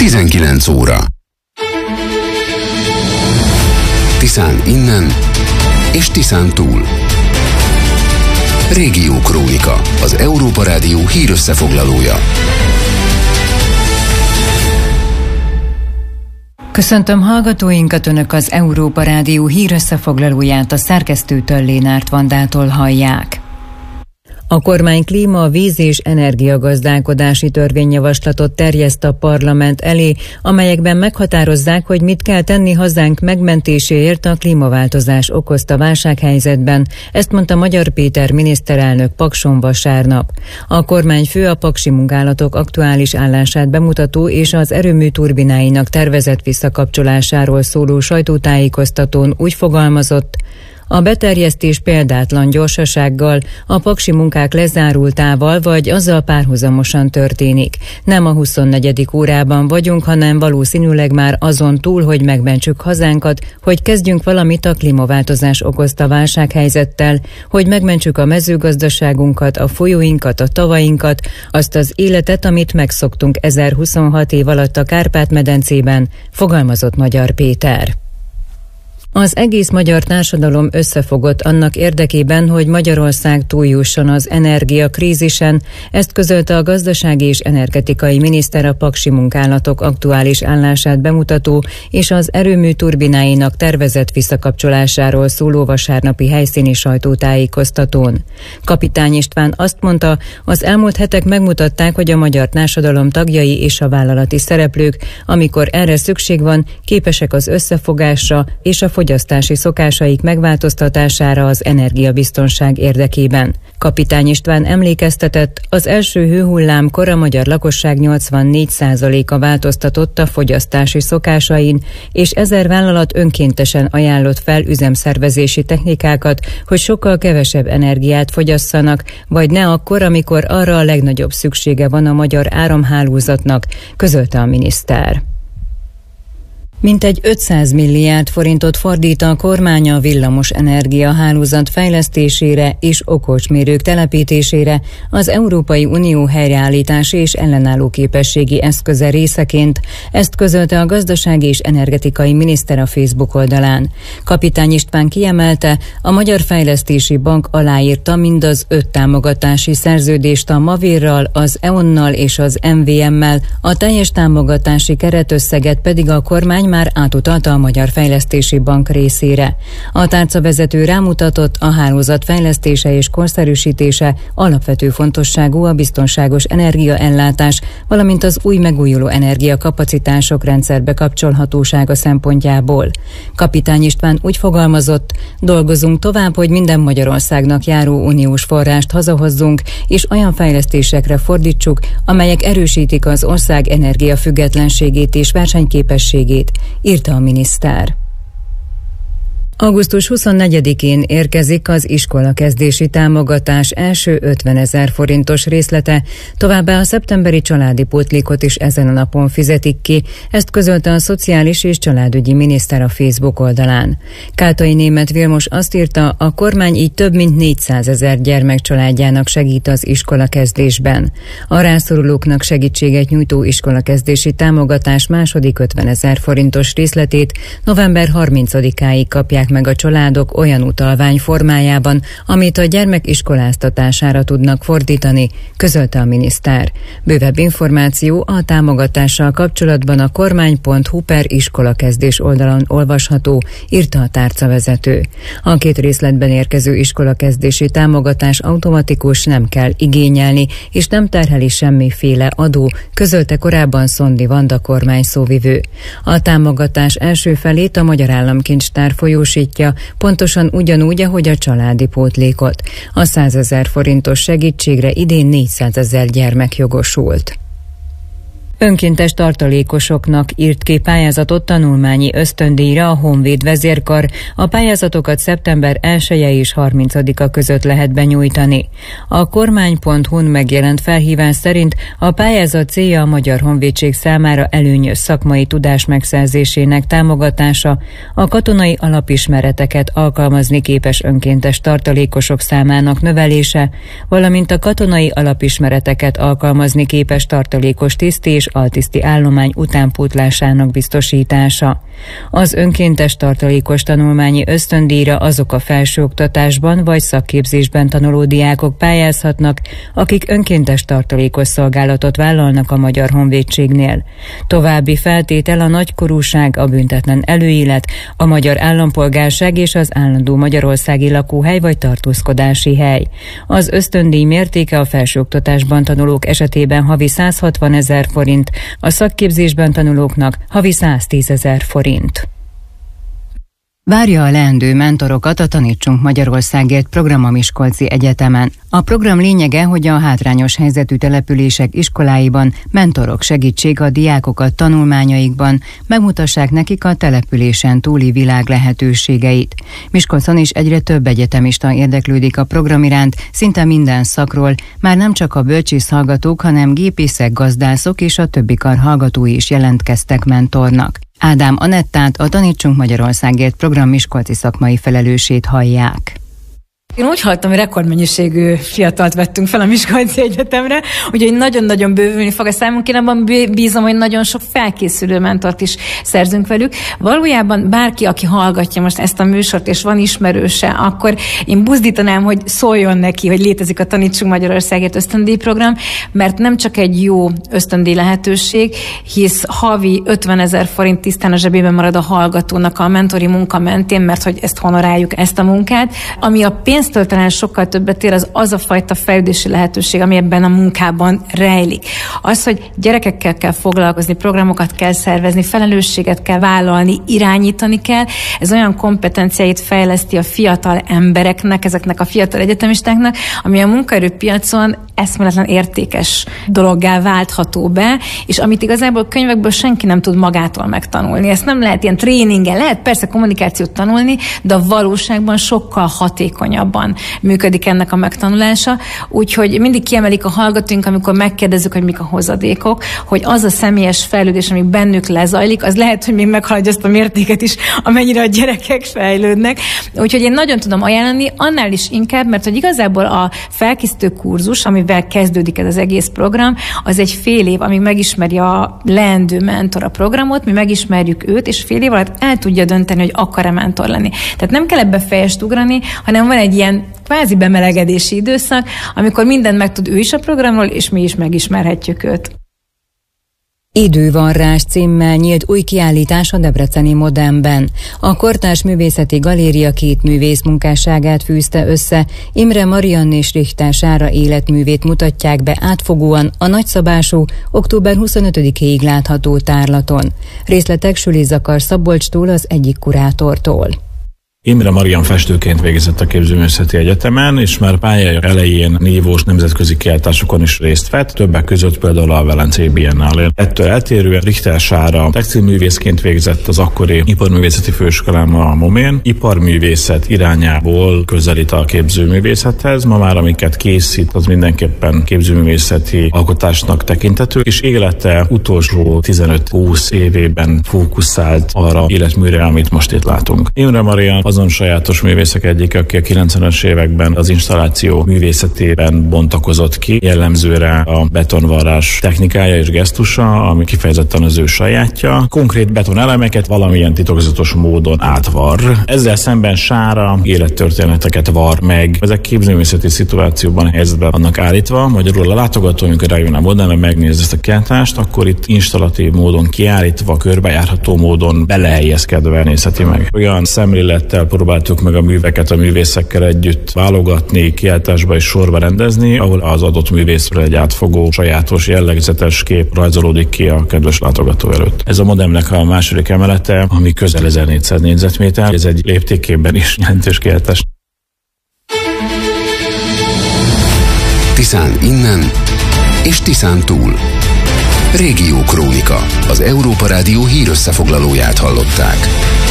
19 óra. Tiszán innen és Tiszán túl. Régió Krónika, az Európa Rádió hírösszefoglalója. Köszöntöm hallgatóinkat, Önök az Európa Rádió hírösszefoglalóját a szerkesztőtől, Lénárt Vandától hallják. A kormány klíma, víz és energiagazdálkodási törvényjavaslatot terjeszt a parlament elé, amelyekben meghatározzák, hogy mit kell tenni hazánk megmentéséért a klímaváltozás okozta válsághelyzetben. Ezt mondta Magyar Péter miniszterelnök Pakson vasárnap. A kormányfő a paksi munkálatok aktuális állását bemutató és az erőmű turbináinak tervezett visszakapcsolásáról szóló sajtótájékoztatón úgy fogalmazott: a beterjesztés példátlan gyorsasággal, a paksi munkák lezárultával vagy azzal párhuzamosan történik. Nem a 24. órában vagyunk, hanem valószínűleg már azon túl, hogy megmentsük hazánkat, hogy kezdjünk valamit a klímaváltozás okozta válsághelyzettel, hogy megmentsük a mezőgazdaságunkat, a folyóinkat, a tavainkat, azt az életet, amit megszoktunk 1026 év alatt a Kárpát-medencében, fogalmazott Magyar Péter. Az egész magyar társadalom összefogott annak érdekében, hogy Magyarország túljusson az energiakrízisen, ezt közölte a gazdasági és energetikai miniszter a paksi munkálatok aktuális állását bemutató és az erőmű turbináinak tervezett visszakapcsolásáról szóló vasárnapi helyszíni sajtótájékoztatón. Kapitány István azt mondta, az elmúlt hetek megmutatták, hogy a magyar társadalom tagjai és a vállalati szereplők, amikor erre szükség van, képesek az összefogásra és a fogyasztási szokásaik megváltoztatására az energiabiztonság érdekében. Kapitány István emlékeztetett, az első hőhullámkor a magyar lakosság 84%-a változtatott a fogyasztási szokásain, és 1000 vállalat önkéntesen ajánlott fel üzemszervezési technikákat, hogy sokkal kevesebb energiát fogyasszanak, vagy ne akkor, amikor arra a legnagyobb szüksége van a magyar áramhálózatnak, közölte a miniszter. Mintegy 500 milliárd forintot fordít a kormány a villamos energiahálózat fejlesztésére és okosmérők telepítésére az Európai Unió helyreállítási és ellenálló képességi eszköze részeként. Ezt közölte a gazdasági és energetikai miniszter a Facebook oldalán. Kapitány István kiemelte, a Magyar Fejlesztési Bank aláírta mindaz 5 támogatási szerződést a Mavirral, az EON-nal és az MVM-mel, a teljes támogatási keretösszeget pedig a kormány már átutalta a Magyar Fejlesztési Bank részére. A tárcavezető rámutatott, a hálózat fejlesztése és korszerűsítése alapvető fontosságú a biztonságos energiaellátás, valamint az új megújuló energiakapacitások rendszerbe kapcsolhatósága szempontjából. Kapitány István úgy fogalmazott, dolgozunk tovább, hogy minden Magyarországnak járó uniós forrást hazahozzunk, és olyan fejlesztésekre fordítsuk, amelyek erősítik az ország energiafüggetlenségét és versenyképességét, írta a miniszter. Augusztus 24-én érkezik az iskolakezdési támogatás első 50 000 forintos részlete, továbbá a szeptemberi családi pótlékot is ezen a napon fizetik ki, ezt közölte a Szociális és Családügyi miniszter a Facebook oldalán. Kátai Németh Vilmos azt írta, a kormány így több mint 400 000 gyermek családjának segít az iskolakezdésben. A rászorulóknak segítséget nyújtó iskolakezdési támogatás második 50 000 forintos részletét november 30-áig kapják meg a családok olyan utalvány formájában, amit a gyermek iskoláztatására tudnak fordítani, közölte a miniszter. Bővebb információ a támogatással kapcsolatban a kormány.hu/iskolakezdés oldalon olvasható, írta a tárcavezető. A 2 részletben érkező iskolakezdési támogatás automatikus, nem kell igényelni, és nem terheli semmiféle adó, közölte korábban Szondi Vanda kormány szóvivő. A támogatás első felét a Magyar Államkincstár folyósítja, pontosan ugyanúgy, ahogy a családi pótlékot. A 100 000 forintos segítségre idén 400 000 gyermek jogosult. Önkéntes tartalékosoknak írt ki pályázatot tanulmányi ösztöndíjra a Honvéd vezérkar. A pályázatokat szeptember 1-e és 30-a között lehet benyújtani. A kormány.hu-n megjelent felhívás szerint a pályázat célja a Magyar Honvédség számára előnyös szakmai tudás megszerzésének támogatása, a katonai alapismereteket alkalmazni képes önkéntes tartalékosok számának növelése, valamint a katonai alapismereteket alkalmazni képes tartalékos tiszt és altiszti állomány utánpótlásának biztosítása. Az önkéntes tartalékos tanulmányi ösztöndíjra azok a felsőoktatásban vagy szakképzésben tanuló diákok pályázhatnak, akik önkéntes tartalékos szolgálatot vállalnak a Magyar Honvédségnél. További feltétel a nagykorúság, a büntetlen előélet, a magyar állampolgárság és az állandó magyarországi lakóhely vagy tartózkodási hely. Az ösztöndíj mértéke a felsőoktatásban tanulók esetében havi 160 000 forint, a szakképzésben tanulóknak havi 110 000 forint. Várja a leendő mentorokat a Tanítsunk Magyarországért program a Miskolci Egyetemen. A program lényege, hogy a hátrányos helyzetű települések iskoláiban mentorok segítsék a diákokat tanulmányaikban, megmutassák nekik a településen túli világ lehetőségeit. Miskolcon is egyre több egyetemista érdeklődik a program iránt, szinte minden szakról, már nem csak a bölcsész hallgatók, hanem gépészek, gazdászok és a többi kar hallgatói is jelentkeztek mentornak. Ádám Anettát, a Tanítsunk Magyarországért program miskolci szakmai felelősét hallják. Én úgy hallottam, hogy rekordmennyiségű fiatalt vettünk fel a Miskolci Egyetemre, úgyhogy nagyon-nagyon bővülni fog a számunk. Én abban bízom, hogy nagyon sok felkészülő mentort is szerzünk velük. Valójában bárki, aki hallgatja most ezt a műsort, és van ismerőse, akkor én buzdítanám, hogy szóljon neki, hogy létezik a Tanítsunk Magyarországért ösztöndíjprogram, mert nem csak egy jó ösztöndíj lehetőség, hisz havi 50 000 forint tisztán a zsebében marad a hallgatónak a mentori munka mentén, mert hogy ezt honoráljuk, ezt a munkát, ami a pénztől talán sokkal többet ér, az a fajta fejlődési lehetőség, ami ebben a munkában rejlik. Az, hogy gyerekekkel kell foglalkozni, programokat kell szervezni, felelősséget kell vállalni, irányítani kell, ez olyan kompetenciáit fejleszti a fiatal embereknek, ezeknek a fiatal egyetemistáknak, ami a munkaerőpiacon eszméletlen értékes dologgá váltható be, és amit igazából könyvekből senki nem tud magától megtanulni. Ezt nem lehet ilyen tréningen, lehet persze kommunikációt tanulni, de a valóságban sokkal hatékonyabban működik ennek a megtanulása. Úgyhogy mindig kiemelik a hallgatóink, amikor megkérdezzük, hogy mik a hozadékok, hogy az a személyes fejlődés, ami bennük lezajlik, az lehet, hogy még meghaladja azt a mértéket is, amennyire a gyerekek fejlődnek. Úgyhogy én nagyon tudom ajánlani, annál is inkább, mert hogy igazából a felkészítő kurzus, amivel kezdődik ez az egész program, az egy fél év, amíg megismeri a leendő mentor a programot, mi megismerjük őt, és fél év alatt el tudja dönteni, hogy akar-e mentor lenni. Tehát nem kell ebbe fejest ugrani, hanem van egy ilyen kvázi bemelegedési időszak, amikor mindent megtud ő is a programról, és mi is megismerhetjük őt. Idővarrás címmel nyílt új kiállítás a debreceni Modernben. A Kortárs Művészeti Galéria két művész munkásságát fűzte össze, Imre Mariann és Richter Sára életművét mutatják be átfogóan a nagyszabású, október 25-ig látható tárlaton. Részletek Süli Zakar Szabolcstól, az egyik kurátortól. Imre Mariann festőként végzett a Képzőművészeti Egyetemen, és már pályája elején nívós nemzetközi kiállításokon is részt vett, többek között például a Velencei Biennálén. Ettől eltérően Richter Sára textilművészként végzett az akkori Iparművészeti Főiskolán a MOMÉn. Iparművészet irányából közelít a képzőművészethez, ma már amiket készít, az mindenképpen képzőművészeti alkotásnak tekinthető, és élete utolsó 15-20 évében fókuszált arra életműre, amit most itt látunk. Imre Mariann azon sajátos művészek egyik, aki a 90-es években az installáció művészetében bontakozott ki, jellemzőre a betonvarrás technikája és gesztusa, ami kifejezetten az ő sajátja. Konkrét betonelemeket valamilyen titokzatos módon átvar. Ezzel szemben Sára élettörténeteket var meg. Ezek képzőművészeti szituációban helyzetben vannak állítva. Magyarul a látogató, amikor eljön a Modernbe, megnéz ezt a kiállítást, akkor itt installatív módon kiállítva, körbejárható módon belehelyezkedve nézheti meg. Olyan szemlélettel próbáltuk meg a műveket a művészekkel együtt válogatni, kiállításba és sorba rendezni, ahol az adott művészről egy átfogó, sajátos, jellegzetes kép rajzolódik ki a kedves látogató előtt. Ez a Modernnek a második emelete, ami közel 1400 négyzetméter. Ez egy léptékében is jelentős kiállítás. Tiszán innen és Tiszán túl. Régió Krónika. Az Európa Rádió hírösszefoglalóját hallották.